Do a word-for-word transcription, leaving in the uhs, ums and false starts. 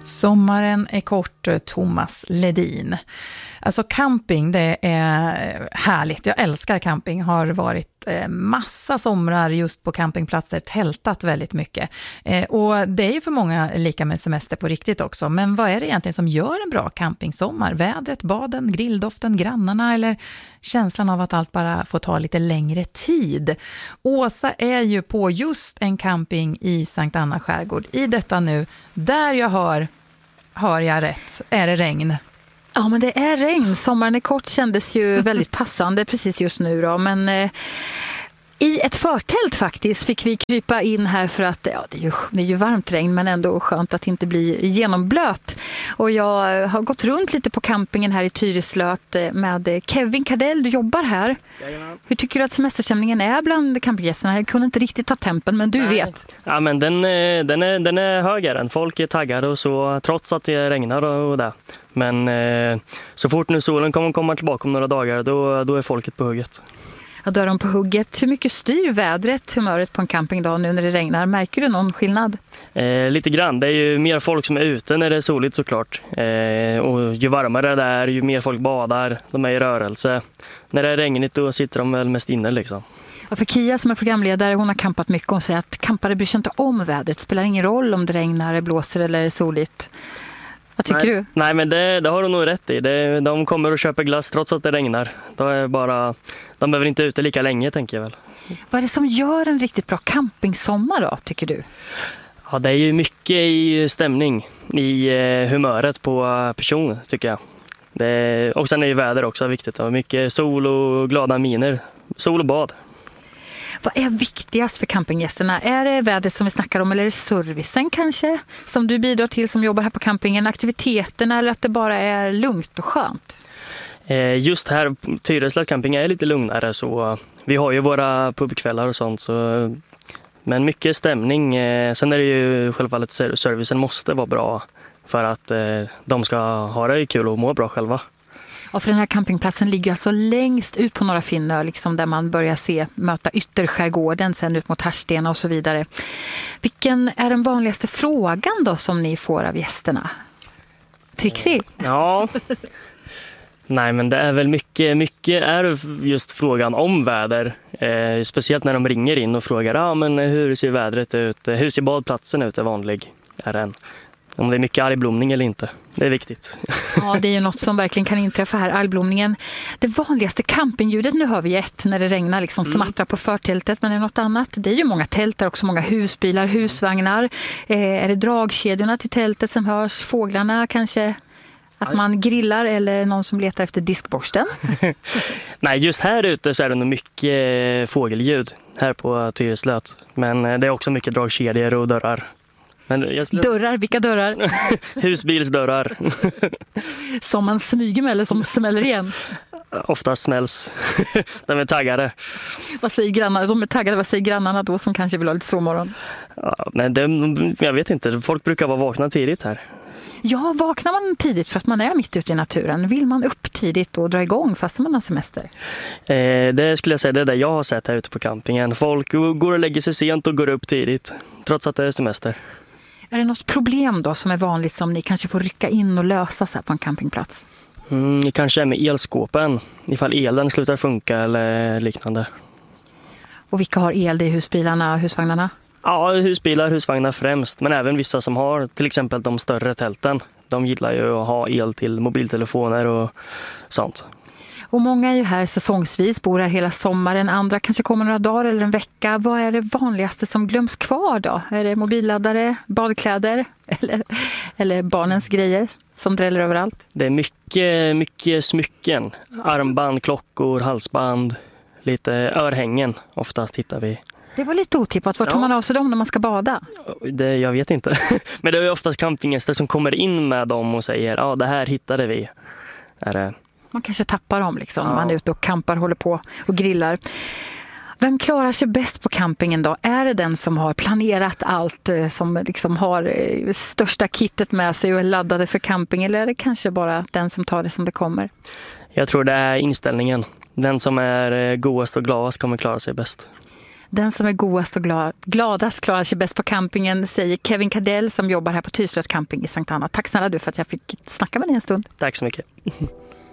Sommaren är kort, Thomas Ledin. Alltså camping, det är härligt. Jag älskar camping. Har varit massa somrar just på campingplatser, tältat väldigt mycket. Och det är ju för många lika med semester på riktigt också. Men vad är det egentligen som gör en bra campingsommar? Vädret, baden, grilldoften, grannarna eller känslan av att allt bara får ta lite längre tid? Åsa är ju på just en camping i Sankt Anna skärgård. I detta nu, där jag hör, hör jag rätt, är det regn. Ja, men det är regn. Sommaren är kort kändes ju väldigt passande precis just nu då. Men eh, i ett förtält faktiskt fick vi krypa in här för att ja, det, är ju, det är ju varmt regn men ändå skönt att inte bli genomblöt. Och jag har gått runt lite på campingen här i Tyreslöt med Kevin Kardell. Du jobbar här. Jajamän. Hur tycker du att semesterstämningen är bland campinggästerna? Jag kunde inte riktigt ta tempen, men du Nej. vet. Ja, men den, den, är, den är högre. Folk är taggade och så, trots att det regnar och det. Men eh, så fort nu solen kommer komma tillbaka om några dagar, då, då är folket på hugget. Ja, då är de på hugget. Hur mycket styr vädret, humöret på en campingdag nu när det regnar? Märker du någon skillnad? Eh, lite grann. Det är ju mer folk som är ute när det är soligt såklart. Eh, och ju varmare det är, ju mer folk badar. De är i rörelse. När det är regnigt då sitter de väl mest inne liksom. Ja, för Kia som är programledare, hon har campat mycket och säger att campare bryr sig inte om vädret. Det spelar ingen roll om det regnar, blåser eller är soligt. Vad tycker Nej. du? Nej, men det, det har du nog rätt i. Det, de kommer och köper glass trots att det regnar. Då är bara, de behöver inte ute lika länge, tänker jag väl. Vad är det som gör en riktigt bra campingsommar då, tycker du? Ja, det är ju mycket i stämning, i humöret på person, tycker jag. Det, och sen är ju väder också viktigt. Mycket sol och glada miner. Sol och bad. Vad är viktigast för campinggästerna? Är det vädret som vi snackar om eller är det servicen kanske? Som du bidrar till som jobbar här på campingen, aktiviteterna eller att det bara är lugnt och skönt? Just här på Tyreslöt camping är lite lugnare så vi har ju våra pubkvällar och sånt så, men mycket stämning. Sen är det ju självfallet servicen måste vara bra för att de ska ha det kul och må bra själva. Ja, för den här campingplatsen ligger alltså längst ut på Norra Finnö, liksom där man börjar se, möta ytterskärgården, sen ut mot Härstena och så vidare. Vilken är den vanligaste frågan då som ni får av gästerna? Trixie? Ja, nej men det är väl mycket, mycket är just frågan om väder. Eh, speciellt när de ringer in och frågar, ja ah, men hur ser vädret ut? Hur ser badplatsen ut är vanlig? Är den? Om det är mycket algblomning eller inte. Det är viktigt. Ja, det är ju något som verkligen kan inträffa här, algblomningen. Det vanligaste campingljudet, nu hör vi ett när det regnar, liksom mm. smattrar på förtältet, men är det något annat? Det är ju många tält där också, många husbilar, husvagnar. Eh, är det dragkedjorna till tältet som hörs? Fåglarna kanske? Att man grillar eller någon som letar efter diskborsten? Nej, just här ute så är det nog mycket fågelljud här på Tyreslöt. Men det är också mycket dragkedjor och dörrar. Men jag skulle... Dörrar, vilka dörrar? Husbilsdörrar. Som man smyger med eller som smäller igen? Oftast smälls. De är taggade. Vad säger grannarna? De är taggade, vad säger grannarna då som kanske vill ha lite sovmorgon? Ja, men det, jag vet inte, folk brukar vara vakna tidigt här. Ja, vaknar man tidigt för att man är mitt ute i naturen? Vill man upp tidigt och dra igång fast man har semester? Eh, det skulle jag säga, det är det jag har sett här ute på campingen. Folk går och lägger sig sent och går upp tidigt, trots att det är semester. Är det något problem då som är vanligt som ni kanske får rycka in och lösa så här på en campingplats? Mm, det kanske är med elskåpen, ifall elen slutar funka eller liknande. Och vilka har el? Det är husbilarna och husvagnarna? Ja, husbilar, husvagnar främst, men även vissa som har till exempel de större tälten. De gillar ju att ha el till mobiltelefoner och sånt. Och många är ju här säsongsvis, bor här hela sommaren. Andra kanske kommer några dagar eller en vecka. Vad är det vanligaste som glöms kvar då? Är det mobilladdare, badkläder eller, eller barnens grejer som dräller överallt? Det är mycket, mycket smycken. Armband, klockor, halsband, lite örhängen oftast hittar vi. Det var lite otippat. Var tar ja. man av sig dem när man ska bada? Det, jag vet inte. Men det är ju oftast campinggäster som kommer in med dem och säger ja, det här hittade vi. Är det... Man kanske tappar dem liksom, ja. när man är ute och campar, håller på och grillar. Vem klarar sig bäst på campingen då? Är det den som har planerat allt, som liksom har största kittet med sig och är laddade för camping, eller är det kanske bara den som tar det som det kommer? Jag tror det är inställningen. Den som är godast och gladast kommer klara sig bäst. Den som är godast och glad, gladast klarar sig bäst på campingen, säger Kevin Kardell som jobbar här på Tyslös camping i Sankt Anna. Tack snälla du för att jag fick snacka med dig en stund. Tack så mycket.